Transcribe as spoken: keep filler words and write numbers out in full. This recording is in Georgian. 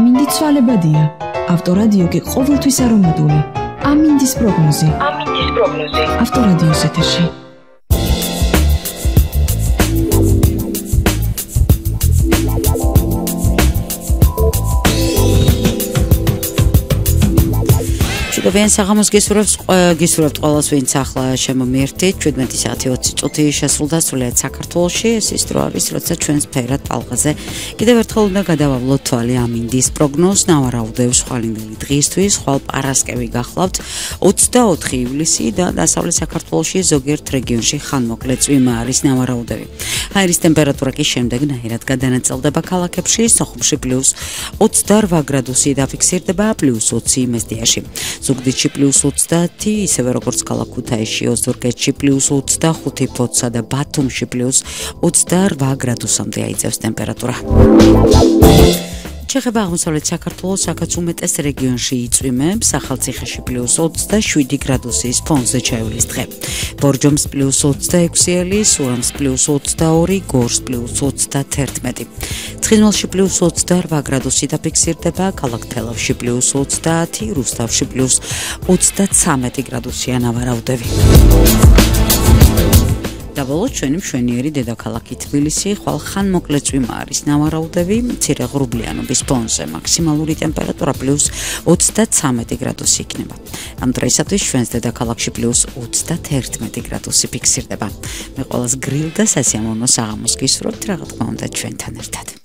ამინდი ცვალებადია. ავტორადიო კი ყოველთვის არომატული. ამინდის პროგნოზი. ამინდის პროგნოზი. ავტორადიოს ეთერში. ვენ საღამოს გისურვებთ გისურვებთ ყველას ვინც ახლა შემომიერთით შვიდმეტი საათი ოცი წუთი შესრულდა სრულიად საქართველოში ეს ის დრო არის როცა ჩვენს ფერად ტალღაზე კიდევ ერთხელ უნდა გადავავლოთ თვალი ამინდის პროგნოზს ნავარაუდევს ხვალინდელი დღისთვის ხვალ პარასკევი გახლავთ ოცდაოთხი ივლისი და დასავლეთ საქართველოში ზოგიერთ რეგიონში ხანმოკლე წვიმა არის ნავარაუდები ჰაერის ტემპერატურა კი შემდეგნაირად გადანაწილდება ქალაქებში სოხუმში პლუს ოცდაორ გრადუსი დაფიქსირდება პლუს ოცი მესტიაში ზუგდიდში პლუს ოცდაათი, ისევე როგორც ქალაქ ქუთაისში, ოზურგეთში პლუს ოცდახუთი ფოთსა და ბათუმში პლუს ოცდაორ გრადუსამდე აიწევს ტემპერატურა. ჩეხება აღმოსავლეთ საქართველოს აქაც უმეტეს რეგიონში იწვიმებს, ახალციხეში პლუს ოცდაშვიდი გრადუსის ფონზე ჩაივლის დღე. ბორჯომს პლუს ოცდაექვსი, სურამს პლუს ოცდაორი, გორს პლუს ოცდათერთმეტი. ცხინვალში პლუს ოცდაორ გრადუსი დაფიქსირდება, ქალაქ თელავში პლუს ოცდაათი, რუსთავში პლუს ოცდაცამეტი გრადუსია ნავარაუდები. დაბოლოებით ჩვენი მშვენიერი დედაქალაქი თბილისი ხვალ ხანმოკლე წვიმა არის ნავარაუდები მცირე ღრუბლიანობის ფონზე მაქსიმალური ტემპერატურა პლუს ოცდაცამეტი გრადუსი იქნება. ამ დღეისათვის ჩვენს დედაქალაქში პლუს ოცდათერთმეტი გრადუსი ფიქსირდება. მე ყველას გრილ და სასიამოვნო საღამოს გისურვებთ რა თქმა უნდა ჩვენთან ერთად.